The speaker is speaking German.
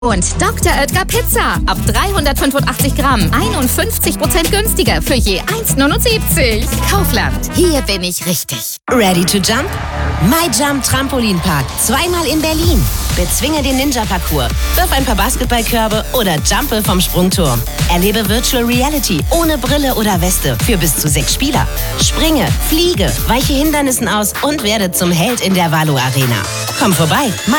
Und Dr. Oetker Pizza. Ab 385 Gramm. 51% günstiger für je 1,79. Kaufland. Hier bin ich richtig. Ready to jump? MyJump Trampolinpark. Zweimal in Berlin. Bezwinge den Ninja-Parcours. Wirf ein paar Basketballkörbe oder jumpe vom Sprungturm. Erlebe Virtual Reality ohne Brille oder Weste für bis zu 6 Spieler. Springe, fliege, weiche Hindernissen aus und werde zum Held in der Valo Arena. Komm vorbei.